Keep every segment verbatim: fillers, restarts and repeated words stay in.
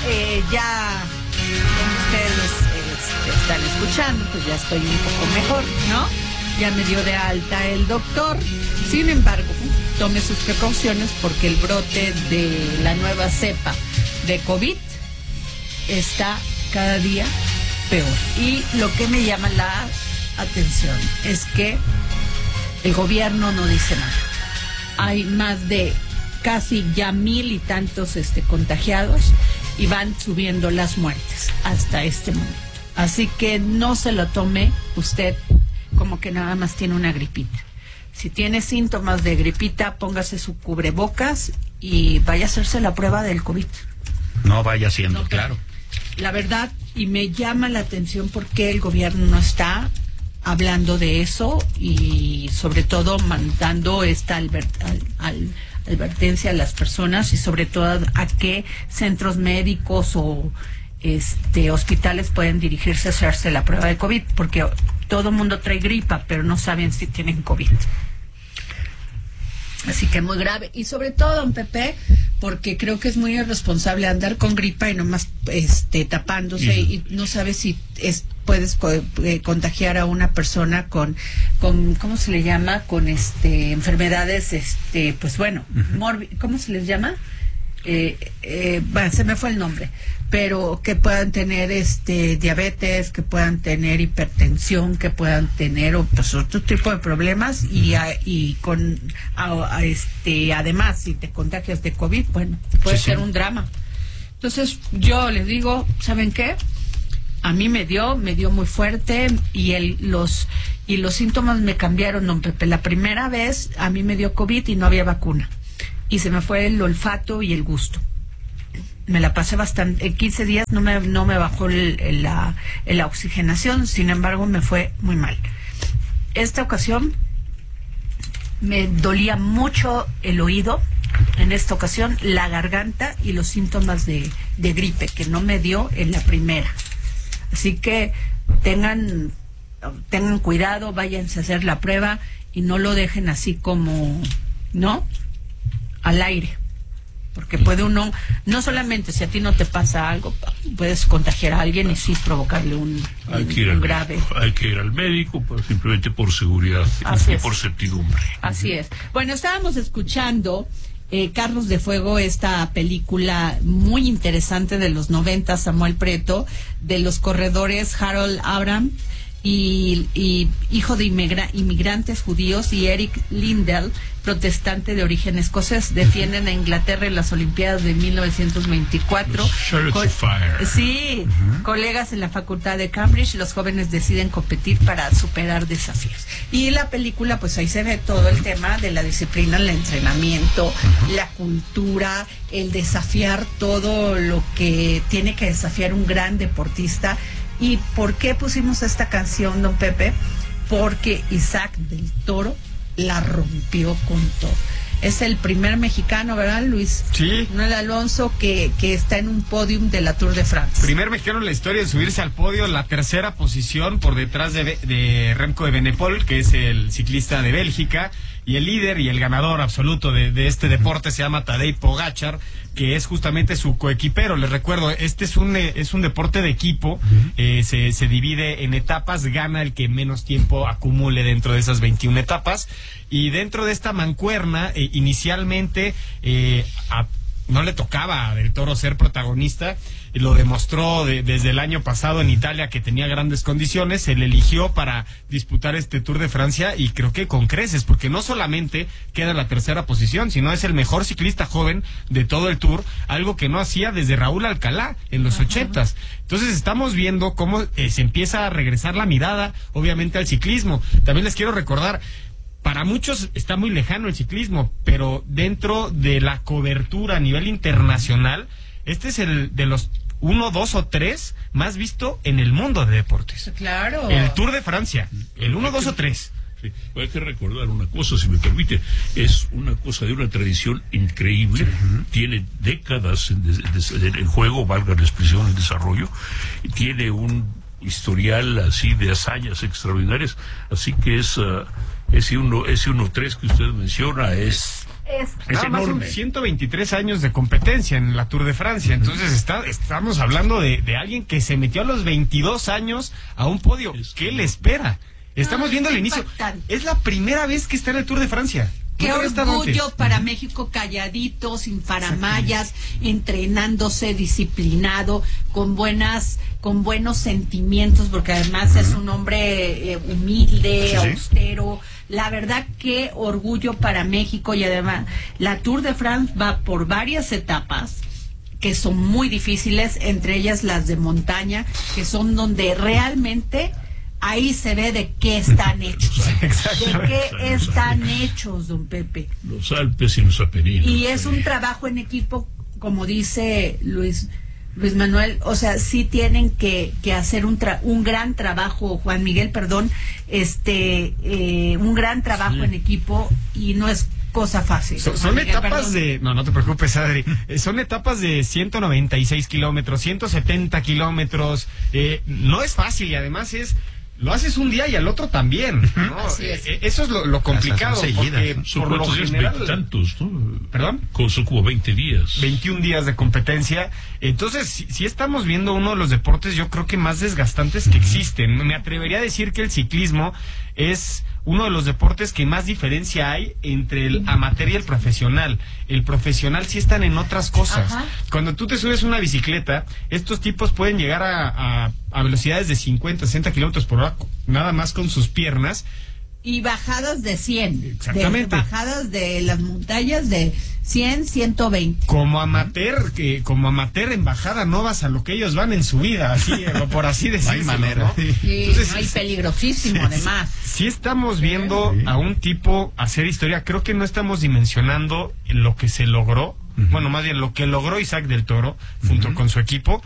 eh, ya como ustedes eh, están escuchando, pues ya estoy un poco mejor, ¿no? Ya me dio de alta el doctor. Sin embargo, tome sus precauciones porque el brote de la nueva cepa de COVID está cada día peor. Y lo que me llama la atención es que el gobierno no dice nada. Hay más de casi ya mil y tantos este, contagiados y van subiendo las muertes hasta este momento. Así que no se lo tome usted como que nada más tiene una gripita. Si tiene síntomas de gripita, póngase su cubrebocas y vaya a hacerse la prueba del COVID. No vaya haciendo, No, claro. La verdad, y me llama la atención porque el gobierno no está hablando de eso y sobre todo mandando esta alber, al, al, advertencia a las personas y sobre todo a qué centros médicos o este hospitales pueden dirigirse a hacerse la prueba de COVID, porque todo el mundo trae gripa, pero no saben si tienen COVID. Así que muy grave. Y sobre todo, don Pepe, porque creo que es muy irresponsable andar con gripa y nomás este, tapándose y, y no sabes si es, puedes co eh, contagiar a una persona con, con, ¿cómo se le llama? Con este enfermedades, este pues bueno, uh-huh. morbi ¿cómo se les llama? Eh, eh, bueno, se me fue el nombre, pero que puedan tener este diabetes, que puedan tener hipertensión, que puedan tener pues, otro tipo de problemas y, a, y con a, a este además si te contagias de COVID, bueno, puede sí, ser sí. un drama. Entonces yo les digo, ¿saben qué? A mí me dio, me dio muy fuerte y el, los y los síntomas me cambiaron, don Pepe. La primera vez a mí me dio COVID y no había vacuna. Y se me fue el olfato y el gusto. Me la pasé bastante, en quince días no me, no me bajó el, el, la, la oxigenación, sin embargo me fue muy mal. Esta ocasión me dolía mucho el oído, en esta ocasión la garganta y los síntomas de, de gripe, que no me dio en la primera. Así que tengan, tengan cuidado, váyanse a hacer la prueba y no lo dejen así como, ¿no?, al aire, porque puede uno, no solamente si a ti no te pasa algo, puedes contagiar a alguien y sí provocarle un, hay un, que ir un al, grave. Hay que ir al médico pues, simplemente por seguridad Así y es. por certidumbre. Así es. Bueno, estábamos escuchando eh, Carros de Fuego, esta película muy interesante de los noventa, Samuel Prieto, de los corredores Harold Abraham y, y hijo de inmigra inmigrantes judíos, y Eric Lindell, protestante de origen escocés, defienden a Inglaterra en las Olimpiadas de mil novecientos veinticuatro. Co sí, uh-huh. colegas en la Facultad de Cambridge, los jóvenes deciden competir para superar desafíos. Y la película, pues ahí se ve todo el tema de la disciplina, el entrenamiento, uh-huh. la cultura, el desafiar todo lo que tiene que desafiar un gran deportista. ¿Y por qué pusimos esta canción, don Pepe? Porque Isaac del Toro la rompió con todo. Es el primer mexicano, ¿verdad, Luis? Sí. Manuel Alonso, que, que está en un podium de la Tour de France. Primer mexicano en la historia de subirse al podio, la tercera posición por detrás de, de Remco de Benepol, que es el ciclista de Bélgica, y el líder y el ganador absoluto de, de este deporte se llama Tadej Pogačar, que es justamente su coequipero. Les recuerdo, este es un es un deporte de equipo, uh-huh. eh, se, se divide en etapas, gana el que menos tiempo acumule dentro de esas veintiuna etapas, y dentro de esta mancuerna, eh, inicialmente eh, a, no le tocaba a Del Toro ser protagonista, lo demostró de, desde el año pasado en Italia, que tenía grandes condiciones, se le eligió para disputar este Tour de Francia y creo que con creces, porque no solamente queda en la tercera posición, sino es el mejor ciclista joven de todo el Tour, algo que no hacía desde Raúl Alcalá en los ochentas. Entonces estamos viendo cómo eh, se empieza a regresar la mirada, obviamente, al ciclismo. También les quiero recordar, para muchos está muy lejano el ciclismo, pero dentro de la cobertura a nivel internacional, este es el de los uno, dos o tres más visto en el mundo de deportes. Claro. El Tour de Francia, el uno, dos o tres. Sí, hay que recordar una cosa, si me permite, es una cosa de una tradición increíble, uh-huh. tiene décadas en, de, de, en juego, valga la expresión, en desarrollo, y tiene un historial así de hazañas extraordinarias, así que es uh, ese uno, ese uno tres que usted menciona es... Es, es nada más son ciento veintitrés años de competencia en la Tour de Francia. Entonces está, estamos hablando de, de alguien que se metió a los veintidós años a un podio. ¿Qué le espera? Estamos viendo el inicio. Es la primera vez que está en el Tour de Francia. Qué orgullo para México, calladito, sin faramayas, entrenándose, disciplinado, con buenas, con buenos sentimientos, porque además uh-huh. es un hombre eh, humilde, sí, austero. Sí. La verdad, qué orgullo para México. Y además la Tour de France va por varias etapas que son muy difíciles, entre ellas las de montaña, que son donde realmente ahí se ve de qué están hechos. De qué están hechos, don Pepe. Los Alpes y los Apeninos. Y es un trabajo en equipo, como dice Luis Luis Manuel, o sea, sí tienen que, que hacer un tra un gran trabajo, Juan Miguel, perdón, este, eh, un gran trabajo sí. en equipo, y no es cosa fácil. So, son Miguel, etapas perdón. de, no, no te preocupes, Adri, son etapas de ciento noventa y seis kilómetros, ciento setenta kilómetros, eh, no es fácil, y además es... Lo haces un día y al otro también, ¿no? Así es. Eso es lo, lo complicado. Porque son por lo general, tantos, ¿no? ¿Perdón? Son como veinte días. veintiún días de competencia. Entonces, si, si estamos viendo uno de los deportes, yo creo que más desgastantes que existen. Me atrevería a decir que el ciclismo es uno de los deportes que más diferencia hay entre el amateur y el profesional. El profesional sí están en otras cosas. Ajá. Cuando tú te subes una bicicleta, estos tipos pueden llegar a, a, a velocidades de cincuenta, sesenta kilómetros por hora, nada más con sus piernas. Y bajadas de cien. Exactamente. De, bajadas de las montañas de cien, ciento veinte. Como amateur, que como amateur en bajada no vas a lo que ellos van en su vida, así, por así decirlo. No hay manera. ¿No? Sí, Entonces, no hay peligrosísimo, sí, además. Si estamos viendo sí. a un tipo hacer historia, creo que no estamos dimensionando lo que se logró, uh-huh. bueno, más bien lo que logró Isaac del Toro, junto uh-huh. con su equipo,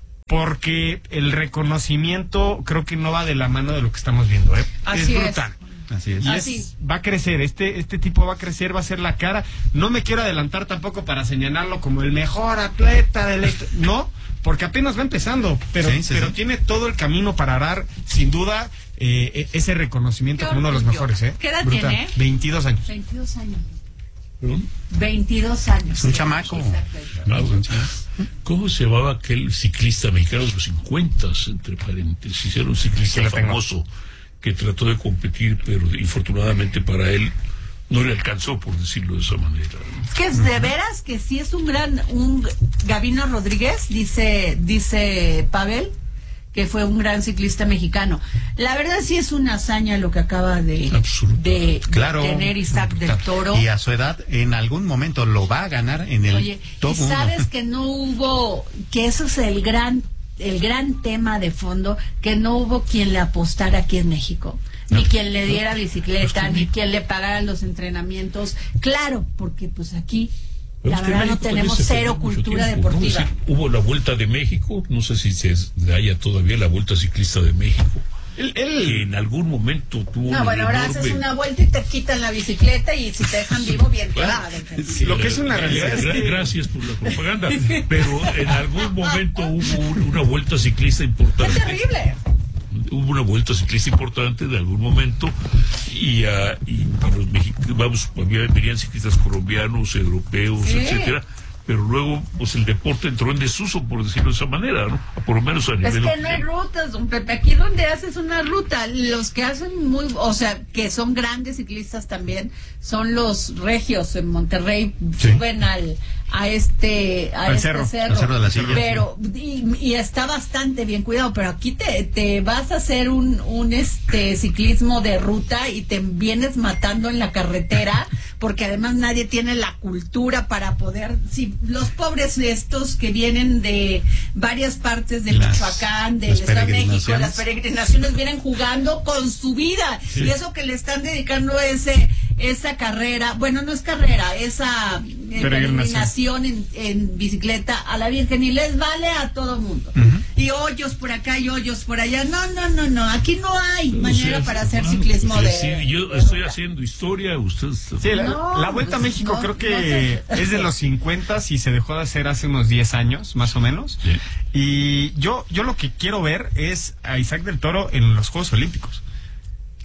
porque el reconocimiento creo que no va de la mano de lo que estamos viendo, ¿eh? Así es brutal. Es. Así es. Y Así. Es, va a crecer, este este tipo va a crecer, va a ser la cara. No me quiero adelantar tampoco para señalarlo como el mejor atleta del... No, porque apenas va empezando, pero, sí, sí, pero sí. tiene todo el camino para dar, sin duda, eh, ese reconocimiento como uno de los mejores. ¿eh? ¿Qué edad Brutal. tiene? veintidós años. veintidós años. ¿Perdón? veintidós años. Es un chamaco. Claro. ¿Cómo se llamaba aquel ciclista mexicano de los cincuenta, entre paréntesis? Era un ciclista famoso que trató de competir, pero infortunadamente para él no le alcanzó, por decirlo de esa manera. Es que es de veras que sí es un gran, un Gavino Rodríguez, dice, dice Pavel, que fue un gran ciclista mexicano. La verdad sí es una hazaña lo que acaba de, de, claro, de tener Isaac del Toro. Y a su edad, en algún momento lo va a ganar en el Oye, top y sabes uno. Que no hubo, que eso es el gran el gran tema de fondo, que no hubo quien le apostara aquí en México, no, ni quien le diera no, bicicleta, no, ni quien le pagara los entrenamientos. Claro, porque pues aquí la verdad México no tenemos cero cultura tiempo, deportiva. ¿no? Sí, hubo la Vuelta de México, no sé si se haya todavía la Vuelta Ciclista de México. Él, él que en algún momento tuvo no, bueno, ahora enorme... haces una vuelta y te quitan la bicicleta y si te dejan vivo, bien te va. Sí, lo que es una realidad es que... Gracias por la propaganda, pero en algún momento hubo una vuelta ciclista importante. ¡Qué terrible! Hubo una vuelta ciclista importante de algún momento y, uh, y, y los mexicanos, vamos, venían ciclistas colombianos, europeos, sí. etcétera. Pero luego, pues el deporte entró en desuso, por decirlo de esa manera, ¿no? Por lo menos a nivel... Es que no hay rutas, don Pepe. Aquí donde haces una ruta, los que hacen muy... O sea, que son grandes ciclistas también, son los regios en Monterrey, sí. suben al a este a al este cerro, cerro, al cerro de la Silla, pero y, y está bastante bien cuidado, pero aquí te, te vas a hacer un, un este ciclismo de ruta y te vienes matando en la carretera, porque además nadie tiene la cultura para poder... Si los pobres estos que vienen de varias partes de las, Michoacán, del Estado de México, las peregrinaciones, vienen jugando con su vida, sí. y eso que le están dedicando ese esa carrera, bueno, no es carrera, esa eh, peregrinación en, en bicicleta a la Virgen, y les vale a todo mundo. Uh-huh. Y hoyos por acá y hoyos por allá. No, no, no, no, aquí no hay no, manera sí, para hacer ciclismo pues, de... Sí, yo de estoy ruta. haciendo historia, usted... Sí, la, no, la Vuelta pues, a México no, creo que no sé. es de los cincuenta y se dejó de hacer hace unos diez años, más o menos. Sí. Y yo, yo lo que quiero ver es a Isaac del Toro en los Juegos Olímpicos.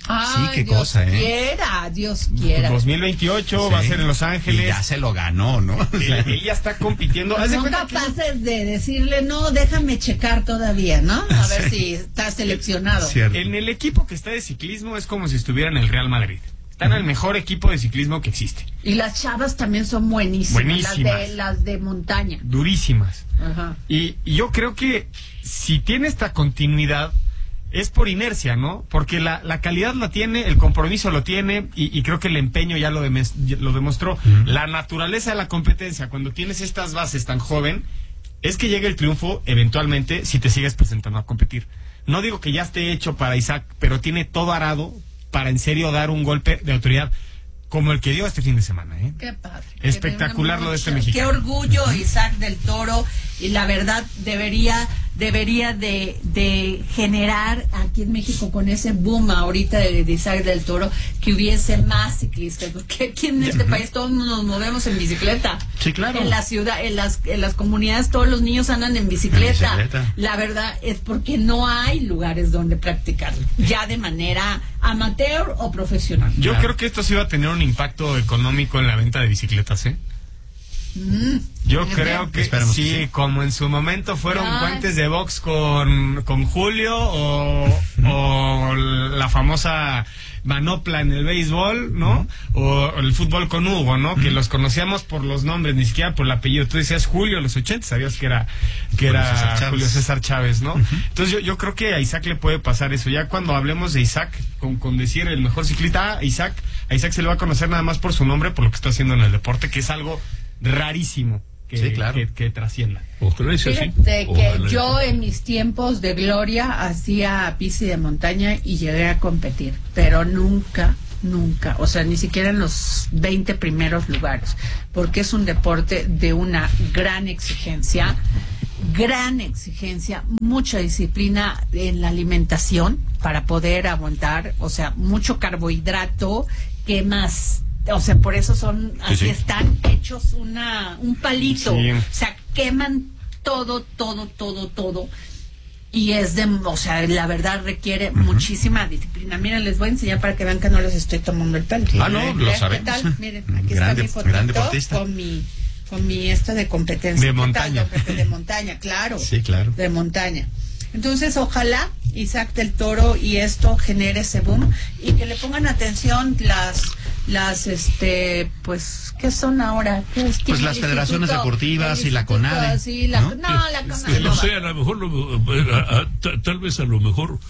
Ay, sí, qué Dios cosa, ¿eh? quiera, Dios quiera. dos mil veintiocho Sí. va a ser en Los Ángeles. Y ya se lo ganó, ¿no? Ella, ella está compitiendo. Haz de Son cuenta que- capaces de decirle, no, déjame checar todavía, ¿no? A ver si está seleccionado. Cierto. En el equipo que está de ciclismo es como si estuviera en el Real Madrid. Están en el mejor equipo de ciclismo que existe. Y las chavas también son buenísimas. Buenísimas. Las de, las de montaña. Durísimas. Ajá. Y, y yo creo que si tiene esta continuidad es por inercia, ¿no? Porque la, la calidad la tiene, el compromiso lo tiene y, y creo que el empeño ya lo, demes- lo demostró. Uh-huh. La naturaleza de la competencia, cuando tienes estas bases tan joven, es que llegue el triunfo eventualmente si te sigues presentando a competir. No digo que ya esté hecho para Isaac, pero tiene todo arado para en serio dar un golpe de autoridad como el que dio este fin de semana, ¿eh? Qué padre. Espectacular Qué lo de este mucho- mexicano. Qué orgullo, Isaac del Toro. Y la verdad, debería debería de, de generar aquí en México con ese boom ahorita de, de Isaac del Toro que hubiese más ciclistas. Porque aquí en este país todos nos movemos en bicicleta. Sí, claro. En la ciudad, en las, en las comunidades todos los niños andan en bicicleta. En bicicleta. La verdad es porque no hay lugares donde practicarlo. Ya de manera amateur o profesional. Yo Claro. creo que esto sí va a tener un impacto económico en la venta de bicicletas, ¿eh? Mm. Yo Muy creo bien. que Esperemos sí, que sí. como en su momento fueron Ya. guantes de box con, con Julio o, o la famosa manopla en el béisbol, ¿no? O el fútbol con Hugo, ¿no? Que los conocíamos por los nombres, ni siquiera por el apellido. Tú decías Julio en los ochenta, sabías que era, que Julio era César Chávez. Julio César Chávez, ¿no? Entonces yo, yo creo que a Isaac le puede pasar eso. Ya cuando hablemos de Isaac, con, con decir el mejor ciclista, ah, Isaac, a Isaac se le va a conocer nada más por su nombre, por lo que está haciendo en el deporte, que es algo rarísimo que, Sí, claro. que, que trascienda. Ojalá y sea así. Fíjate que Ojalá. yo en mis tiempos de gloria hacía bici de montaña y llegué a competir, pero nunca, nunca, o sea, ni siquiera en los veinte primeros lugares, porque es un deporte de una gran exigencia, gran exigencia, mucha disciplina en la alimentación para poder aguantar, o sea, mucho carbohidrato, ¿qué más? O sea, por eso son, Sí, así sí. están hechos una, un palito. Sí. O sea, queman todo, todo, todo, todo. Y es de, o sea, la verdad requiere muchísima disciplina. Miren, les voy a enseñar para que vean que no les estoy tomando el pelo. Ah, no, lo ¿Vean qué sabemos. tal? Miren, aquí Grande- está mi gran fotito deportista. con mi, con mi esta de competencia. De ¿Qué tal, montaña. don Pepe? De montaña, claro. Sí, claro. De montaña. Entonces, ojalá Isaac del Toro y esto genere ese boom y que le pongan atención las, las, este, pues, ¿qué son ahora? ¿Qué es? Pues El las federaciones instituto- deportivas el y la instituto, CONADE, sí, la- ¿no? no, la Que CONADE no no sé, va. a lo mejor, lo- a- a- ta- tal vez a lo mejor,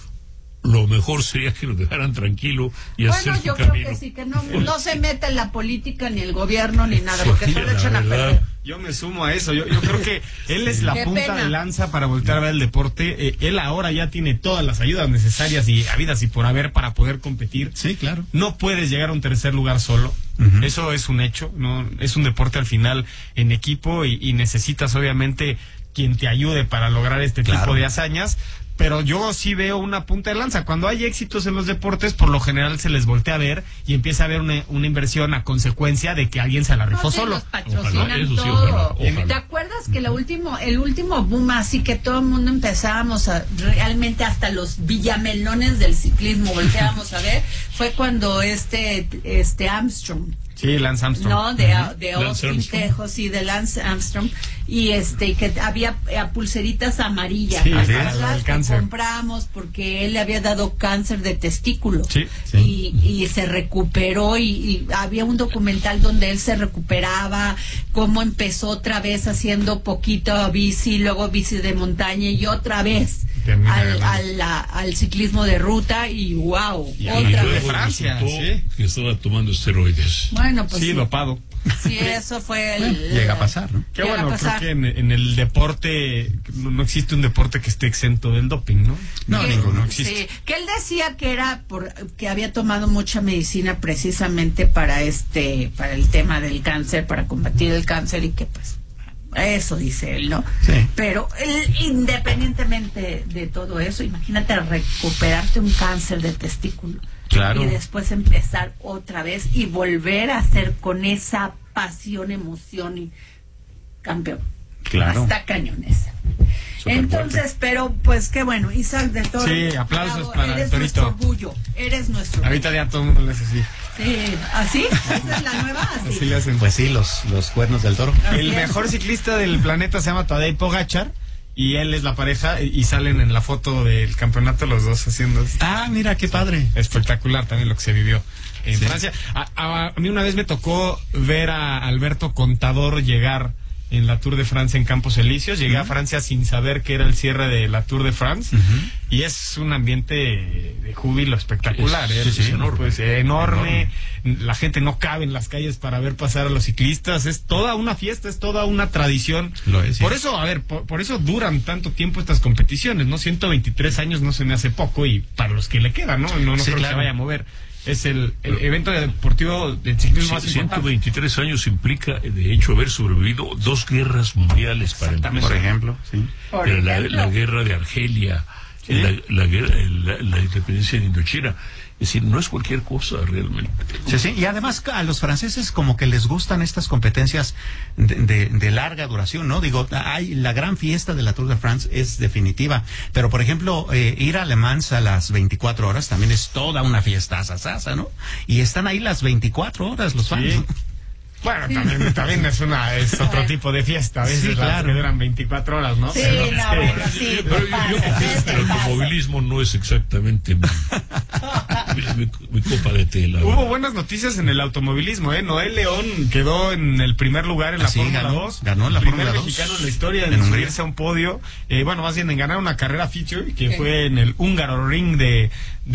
lo mejor sería que nos dejaran tranquilo y hacer Bueno, su yo creo camino. que sí, que no, no se meta en la política ni el gobierno ni nada, porque Sí, solo la echan a verdad. perder. Yo me sumo a eso. Yo, yo creo que él es la Qué punta pena. de lanza para voltear a ver el deporte. Eh, él ahora ya tiene todas las ayudas necesarias y habidas y por haber para poder competir. Sí, claro. No puedes llegar a un tercer lugar solo. Ujú. Eso es un hecho. No es un deporte al final en equipo y, y necesitas obviamente quien te ayude para lograr este Claro. tipo de hazañas. Pero yo sí veo una punta de lanza. Cuando hay éxitos en los deportes, por lo general se les voltea a ver y empieza a haber una, una inversión a consecuencia de que alguien se la rifó No, sí, solo. los patrocinan Ojalá, eso sí, todo. ojalá, ojalá. ¿Te acuerdas que lo último, el último boom así que todo el mundo empezábamos a realmente hasta los villamelones del ciclismo volteábamos a ver fue cuando este este Armstrong, Sí, Lance Armstrong. no, de, de Lance Austin, Armstrong. Texas, y de Lance Armstrong, y este que había eh, pulseritas amarillas, Sí, ¿te así es, acuerdas? el Que cáncer. compramos porque él le había dado cáncer de testículo. Sí, sí. Y, y se recuperó y, y había un documental donde él se recuperaba, cómo empezó otra vez haciendo poquito bici, luego bici de montaña y otra vez Termina al, ganando. al, la- al ciclismo de ruta y wow, Y Y otra luego vez. de Francia, resultó sí. que estaba tomando esteroides. Bueno, pues sí, sí, dopado. sí, eso fue el... Bueno, llega a pasar, ¿no? Qué Llega bueno, a pasar. creo que en, en el deporte no, no existe un deporte que esté exento del doping, ¿no? No, que, ninguno. no existe. sí, que él decía que era por que había tomado mucha medicina precisamente para este para el tema del cáncer, para combatir el cáncer y que pues eso dice él, ¿no? Sí. Pero él, independientemente de todo eso, imagínate recuperarte un cáncer de testículo. Claro. Y después empezar otra vez y volver a hacer con esa pasión, emoción y campeón. Claro. Hasta cañones. Entonces, fuerte. Pero pues qué bueno, Isaac del Toro. Sí, aplausos bravo, para eres el Torito. Nuestro orgullo, eres nuestro. Ahorita ya todo el mundo le hace así. Sí, ¿así? ¿Esa es la nueva? Así, así le hacen. Pues sí, los, los cuernos del toro. Así el es. Mejor ciclista del planeta se llama Tadej Pogačar. Y él es la pareja y salen en la foto del campeonato los dos haciendo. Ah, mira, qué padre. Espectacular también lo que se vivió en sí. Francia. A, a, a mí una vez me tocó ver a Alberto Contador llegar en la Tour de Francia en Campos Elíseos. Llegué uh-huh. a Francia sin saber que era el cierre de la Tour de France. Uh-huh. Y es un ambiente de júbilo espectacular. Es, ¿eh? sí, sí, enorme. Pues, enorme. enorme. La gente no cabe en las calles para ver pasar a los ciclistas. Es toda una fiesta, es toda una tradición. Lo es, sí. Por eso, a ver, por, por eso duran tanto tiempo estas competiciones, ¿no? ciento veintitrés años no se me hace poco y para los que le quedan, ¿no? No, no sí, creo claro. que se vaya a mover. Es el, el evento deportivo de ciclismo más ciento veintitrés años implica, de hecho, haber sobrevivido dos guerras mundiales para empezar. Por ejemplo, sí. Por la, ejemplo. la guerra de Argelia, ¿sí? la, la, guerra, la, la independencia de Indochina. Es decir, no es cualquier cosa realmente. Sí, sí, y además a los franceses como que les gustan estas competencias de, de, de larga duración, ¿no? Digo, hay la gran fiesta de la Tour de France es definitiva, pero por ejemplo, eh, ir a Le Mans a las veinticuatro horas también es toda una fiesta asasasa, ¿no? Y están ahí las veinticuatro horas los fans. Sí. Bueno, también, también es una es otro tipo de fiesta, a veces sí, claro. las que duran veinticuatro horas, ¿no? Sí, pero, no, bueno, sí, pero yo, yo confieso que el automovilismo no es exactamente mi, mi, mi, mi copa de tela. Hubo buenas noticias en el automovilismo, ¿eh? Noel León quedó en el primer lugar en la sí, Fórmula ganó, dos. Ganó la el Fórmula primer dos. mexicano en la historia en, en subirse a un podio. Eh, bueno, más bien en ganar una carrera feature, que ¿Qué? fue en el húngaro ring de...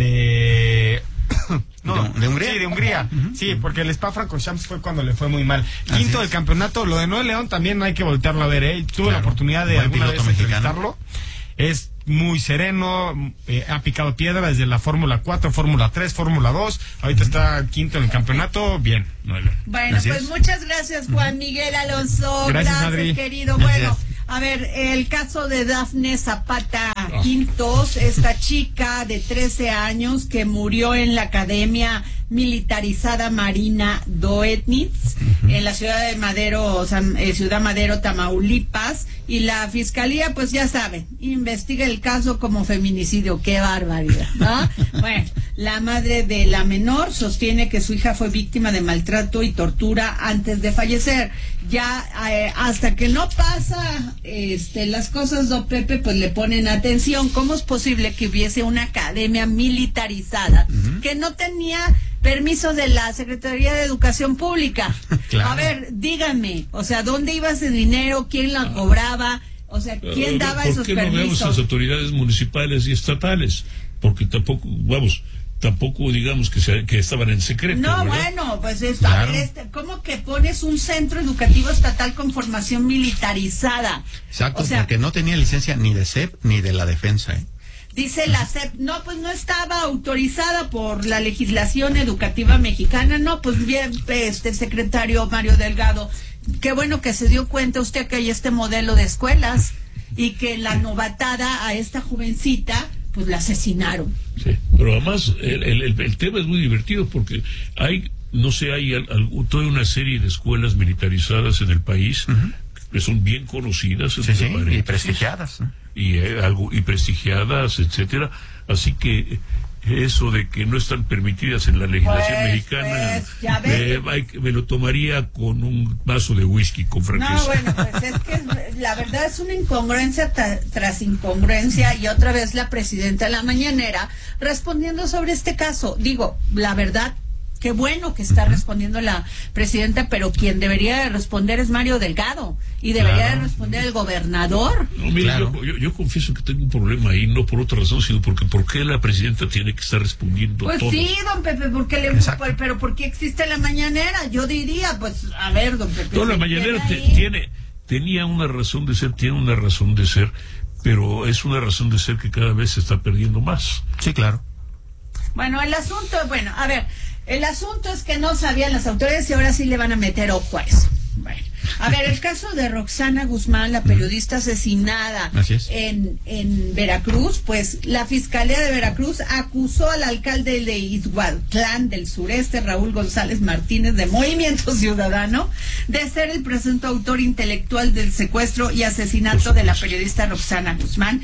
de No, de, de Hungría. Sí, de Hungría. Uh-huh. Sí, porque el Spa-Francorchamps fue cuando le fue muy mal. Quinto del campeonato. Lo de Noel León también hay que voltearlo a ver, ¿eh? Tuve claro. la oportunidad de Buen alguna vez mexicano. entrevistarlo. Es muy sereno, eh, ha picado piedra desde la Fórmula cuatro, Fórmula tres, Fórmula dos. Ahorita uh-huh. está quinto en el campeonato. Bien, Noel León. Bueno, Así pues es. Muchas gracias, Juan Miguel Alonso. Gracias, gracias Adri. querido. Gracias. Bueno, a ver, el caso de Dafne Zapata oh. Quintos, esta chica de trece años que murió en la Academia Militarizada Marina Doetnitz, uh-huh. en la ciudad de Madero, San, eh, Ciudad Madero, Tamaulipas, y la fiscalía, pues ya saben, investiga el caso como feminicidio. ¡Qué barbaridad! ¿No? Bueno, la madre de la menor sostiene que su hija fue víctima de maltrato y tortura antes de fallecer. Ya eh, hasta que no pasa este, las cosas, don Pepe, pues le ponen atención. ¿Cómo es posible que hubiese una academia militarizada uh-huh. que no tenía permiso de la Secretaría de Educación Pública? Claro. A ver, díganme, o sea, ¿dónde iba ese dinero? ¿Quién la cobraba? O sea, ¿quién daba esos permisos? ¿Por qué no vemos las autoridades municipales y estatales? Porque tampoco, vamos... tampoco digamos que, se, que estaban en secreto. No, ¿verdad? Bueno, pues esto, claro. a ver, este, ¿cómo que pones un centro educativo estatal con formación militarizada? Exacto, o sea, porque no tenía licencia ni de C E P ni de la defensa, ¿eh? Dice la C E P, no, pues no estaba autorizada por la legislación educativa mexicana. No, pues bien, este secretario Mario Delgado, qué bueno que se dio cuenta usted que hay este modelo de escuelas y que la novatada a esta jovencita pues la asesinaron. Sí, pero además el, el, el tema es muy divertido porque hay, no sé, hay al, al, toda una serie de escuelas militarizadas en el país uh-huh. que son bien conocidas, sí, sí, y prestigiadas, ¿no? y eh, algo y prestigiadas, etcétera. Así que eso de que no están permitidas en la legislación pues, mexicana, pues, eh, hay, me lo tomaría con un vaso de whisky con franqueza. No, bueno, pues es que la verdad es una incongruencia tra- tras incongruencia, y otra vez la presidenta de la mañanera respondiendo sobre este caso. Digo, la verdad, qué bueno que está respondiendo la presidenta, pero quien debería de responder es Mario Delgado, y debería claro. de responder el gobernador. No, mira, claro. yo, yo, yo confieso que tengo un problema ahí, no por otra razón, sino porque ¿por qué la presidenta tiene que estar respondiendo pues todo? Pues sí, don Pepe, porque le, por, pero ¿por qué existe la mañanera? Yo diría, pues, a ver, don Pepe. No, la mañanera te, tiene, tenía una razón de ser, tiene una razón de ser, pero es una razón de ser que cada vez se está perdiendo más. Sí, claro. Bueno, el asunto, bueno, a ver, el asunto es que no sabían las autoridades y ahora sí le van a meter ojo a eso. Bueno, a ver, el caso de Roxana Guzmán, la periodista asesinada en, en Veracruz, pues la Fiscalía de Veracruz acusó al alcalde de Izhuatlán del Sureste, Raúl González Martínez, de Movimiento Ciudadano, de ser el presunto autor intelectual del secuestro y asesinato de la periodista Roxana Guzmán.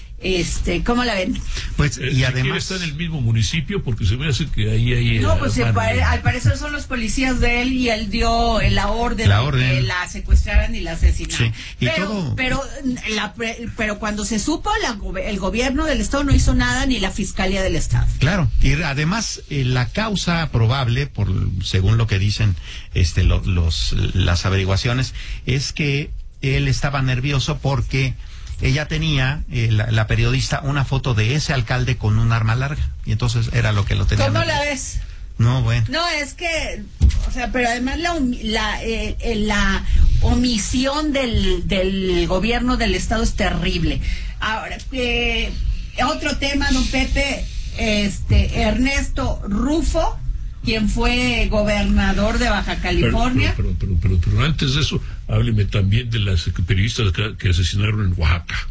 Este, ¿cómo la ven? Pues y eh, además está en el mismo municipio, porque se me hace que ahí hay no, pues se pare, al parecer son los policías de él y él dio la orden, la orden. de que la secuestraran y la asesinaran. Sí, y pero, todo... pero, la, pero cuando se supo, la, el gobierno del estado no hizo nada, ni la fiscalía del estado. Claro, y además eh, la causa probable, por según lo que dicen este lo, los las averiguaciones, es que él estaba nervioso porque ella tenía, eh, la, la periodista, una foto de ese alcalde con un arma larga. Y entonces era lo que lo tenía. ¿Cómo la ves? No, bueno. No, es que, o sea, pero además la, la, eh, eh, la omisión del, del gobierno del estado es terrible. Ahora, eh, otro tema, don Pepe, este, Ernesto Rufo, quien fue gobernador de Baja California. Pero, pero, pero, pero, pero antes de eso, hábleme también de las periodistas que, que asesinaron en Oaxaca.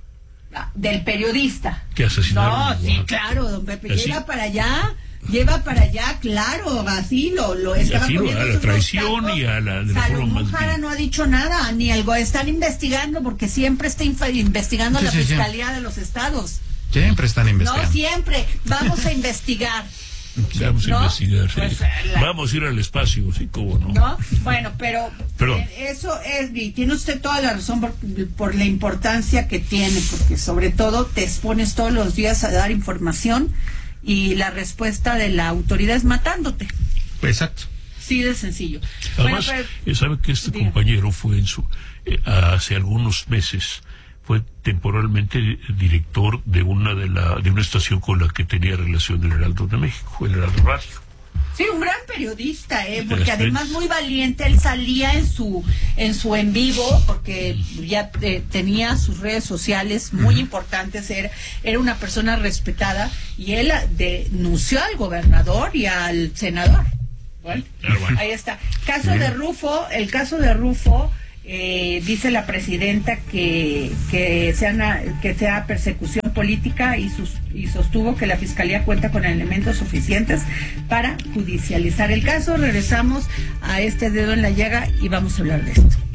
Ah, del periodista. Que asesinaron no, en Oaxaca. Sí, claro, don Pepe, ¿Así? Lleva para allá, lleva para allá, claro, así lo, lo estaba así poniendo a la traición y a la de la Salomón Jara no ha dicho nada, ni algo, están investigando, porque siempre está investigando sí, la sí, Fiscalía sí. de los Estados. Siempre están investigando. No, siempre, vamos a investigar. Vamos ¿no? a investigar. Pues, sí. la... Vamos a ir al espacio, sí, cómo no. ¿No? Bueno, pero Perdón. eh, eso es, y tiene usted toda la razón por, por la importancia que tiene, porque sobre todo te expones todos los días a dar información y la respuesta de la autoridad es matándote. Exacto. Sí, de sencillo. Además, bueno, pero, sabe que este diga. compañero fue en su eh, hace algunos meses fue temporalmente director de una de la de una estación con la que tenía relación el Heraldo de México, el Heraldo Radio. Sí, un gran periodista, eh, porque además muy valiente, él salía en su en su en vivo, porque ya eh, tenía sus redes sociales muy uh-huh. importantes, era, era una persona respetada, y él denunció al gobernador y al senador. Bueno, Pero bueno. Ahí está. Caso de Rufo, el caso de Rufo, eh, dice la presidenta que que sea una, que sea persecución política y, sus, y sostuvo que la fiscalía cuenta con elementos suficientes para judicializar el caso. Regresamos a este dedo en la llaga y vamos a hablar de esto.